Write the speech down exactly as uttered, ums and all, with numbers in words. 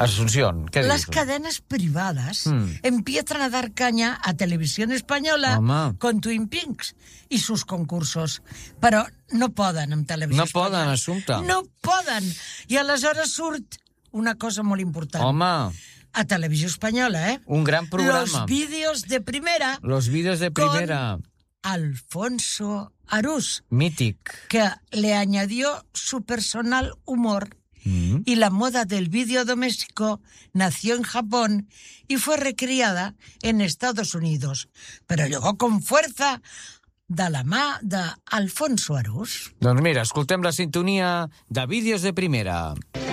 Asunción, ¿qué Las dices? cadenas privadas Mm. empiezan a dar caña a Televisión Española Home. con Twin Peaks y sus concursos. Però no poden amb Televisió No poden, Espanyola. Assumpta. No poden. I aleshores surt una cosa molt important. Home, A Televisió Espanyola, eh? un gran programa. Los vídeos de primera Los vídeos de primera. Alfonso Arús, Mític. que le añadió su personal humor. Mm. Y la moda del vídeo doméstico nació en Japón y fue recriada en Estados Unidos, pero llegó con fuerza de la mà d'Alfonso Arús. Doncs mira, escoltem la sintonia de vídeos de primera.